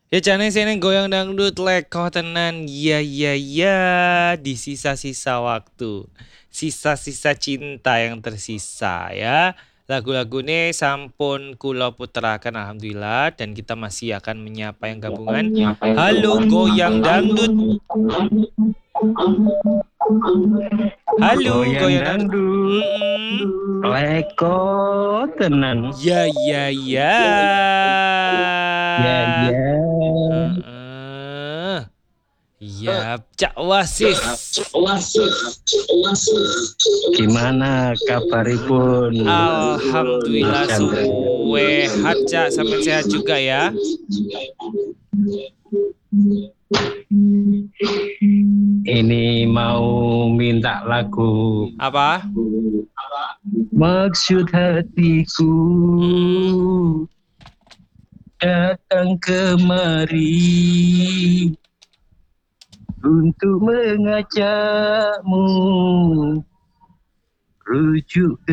Ya jane sini goyang dangdut leko tenan. Ya ya ya di sisa-sisa waktu. Sisa-sisa cinta yang tersisa ya. Lagu-lagu ini sampun kula puterakan alhamdulillah dan kita masih akan menyapa yang gabungan. Halo goyang dangdut. Halo Goyang goyang dangdut. dangdut, leko tenan. Ya ya ya. Ya, ya. Heeh. Ya, Cak Wasis. Gimana kabaripun, Mas Alhamdulillah Chandra? sehat Cak, sampai sehat juga ya. Ini mau minta lagu Apa? Maksud hatiku Mm-mm. datang kemari untuk mengajakmu rujuk